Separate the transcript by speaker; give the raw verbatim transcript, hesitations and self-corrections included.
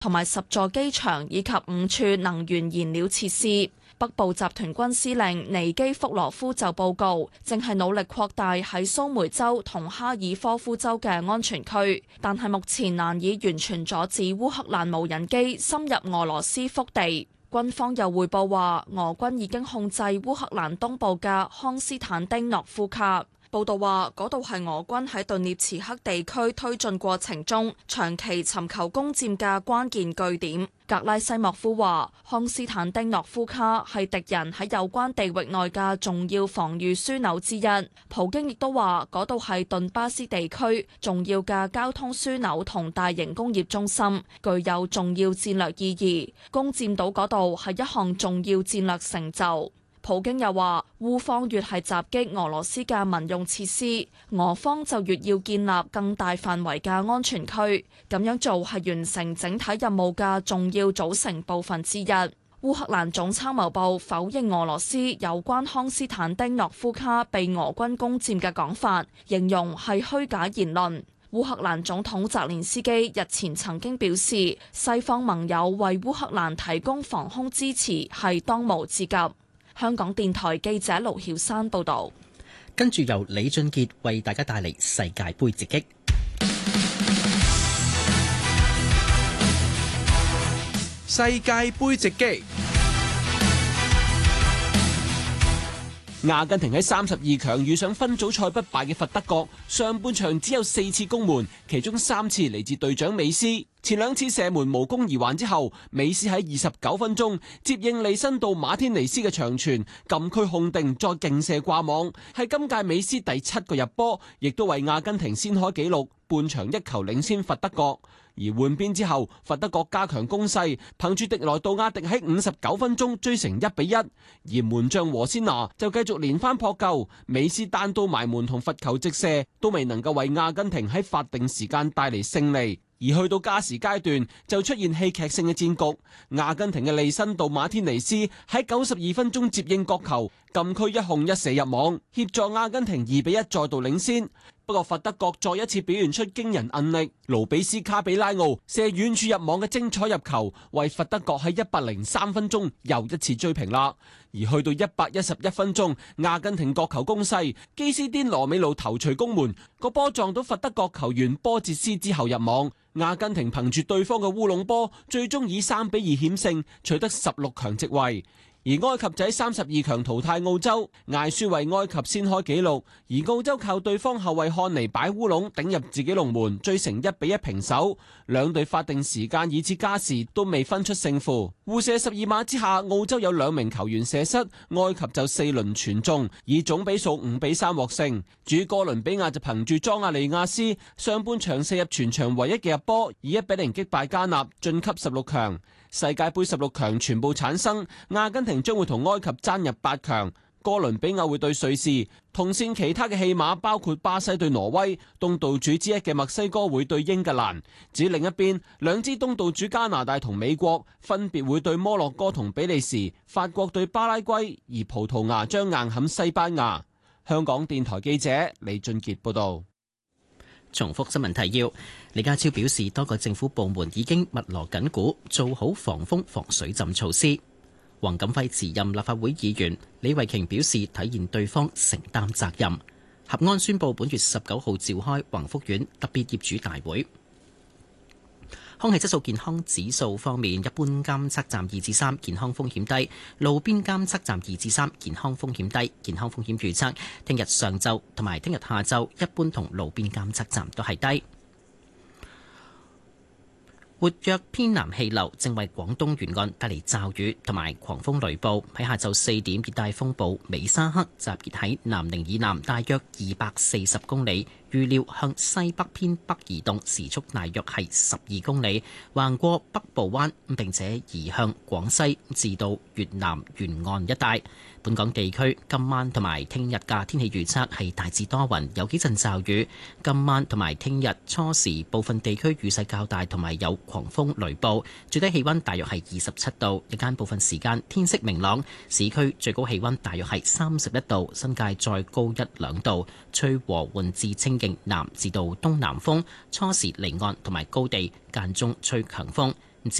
Speaker 1: 同埋十座機場以及五處能源燃料設施。北部集團軍司令尼基福羅夫就報告，正係努力擴大喺蘇梅州同哈爾科夫州嘅安全區，但係目前難以完全阻止烏克蘭無人機深入俄羅斯腹地。軍方又匯報話，俄軍已經控制烏克蘭東部嘅康斯坦丁諾夫卡。報道話，嗰度係俄軍喺頓涅茨克地區推進過程中長期尋求攻佔嘅關鍵據點。格拉西莫夫話，康斯坦丁諾夫卡係敵人喺有關地域內嘅重要防禦樞紐之一。普京亦都話，嗰度係頓巴斯地區重要嘅交通樞紐同大型工業中心，具有重要戰略意義。攻佔到嗰度係一項重要戰略成就。普京又話，烏方越係襲擊俄羅斯嘅民用設施，俄方就越要建立更大範圍嘅安全區，咁樣做係完成整體任務嘅重要組成部分之一。烏克蘭總參謀部否認俄羅斯有關康斯坦丁諾夫卡被俄軍攻佔嘅講法，形容係虛假言論。烏克蘭總統澤連斯基日前曾經表示，西方盟友為烏克蘭提供防空支持係當務之急。香港電台記者盧曉山報道，
Speaker 2: 跟住由李俊傑為大家帶嚟世界盃直擊。
Speaker 3: 世界盃直擊。阿根廷喺三十二強遇上分組賽不敗嘅佛得角，上半場只有四次攻門，其中三次嚟自隊長美斯。前兩次射門無功而還之後，美斯喺二十九分鐘接應利申道馬天尼斯嘅長傳，禁區控定再勁射掛網，係今屆美斯第七個入波，亦都為阿根廷先開紀錄，半場一球領先佛得角。而換邊之後，佛得角加強攻勢，憑住迪萊杜亞迪喺五十九分鐘追成一比一，而門將和仙拿就繼續連番撲救，美斯單刀埋門同罰球直射都未能夠為阿根廷喺法定時間帶嚟勝利。而去到加時階段就出現戲劇性嘅戰局，阿根廷嘅利申道馬天尼斯喺九十二分鐘接應角球，禁區一控一射入網，協助阿根廷二比一再度領先。不過佛得角再一次表現出驚人韌力，盧比斯卡比拉奧射遠處入網嘅精彩入球，為佛得角喺一百零三分鐘又一次追平啦。而去到一百一十一分鐘，阿根廷角球攻勢，基斯甸羅美路頭槌攻門，個波撞到佛得角球員波捷斯之後入網。阿根廷憑住對方嘅烏龍波，最終以三比二險勝，取得十六強席位。而埃及仔三十二強淘汰澳洲，艾舒為埃及先開紀錄，而澳洲靠對方後衛漢尼擺烏龍頂入自己龍門，追成一比一平手。兩隊法定時間以至加時都未分出勝負。互射十二碼之下，澳洲有兩名球員射失，埃及就四輪全中，以總比數五比三獲勝。至於哥倫比亞就憑住莊亞利亞斯上半場射入全場唯一嘅入波，以一比零擊敗加納晉級十六強。世界盃十六強全部產生，阿根廷將會同埃及爭入八強，哥倫比亞會對瑞士。同線其他嘅戲碼包括巴西對挪威，東道主之一嘅墨西哥會對英格蘭。至於另一邊，兩支東道主加拿大同美國分別會對摩洛哥同比利時，法國對巴拉圭，而葡萄牙將硬撼西班牙。香港電台記者李俊傑報道。
Speaker 2: 重複新聞提要，李家超表示，多個政府部門已經密鑼緊鼓，做好防風防水浸措施。黃錦輝辭任立法會議員，李慧瓊表示體現對方承擔責任。合安宣布本月十九號召開宏福苑特別業主大會。空氣質素健康指數方面，一般監測站二至三，健康風險低；路邊監測站二至三，健康風險低。健康風險預測，聽日上晝同埋聽日下晝，一般同路邊監測站都係低。活躍偏南氣流正為廣東沿岸帶嚟驟雨同埋狂風雷暴。喺下晝四點，熱帶風暴美沙克集結喺南寧以南大約二百四十公里，預料向西北偏北移動，時速大約係十二公里，橫過北部灣，並且移向廣西至到越南沿岸一帶。本港地區今晚同埋聽日嘅天氣預測係大致多雲，有幾陣驟雨。今晚同埋聽日初時部分地區雨勢較大，同埋有狂風雷暴。最低氣溫大約係二十七度，日間部分時間天色明朗。市區最高氣溫大約係三十一度，新界再高一兩度。吹和緩至清勁南至到東南風，初時離岸同埋高地間中吹強風。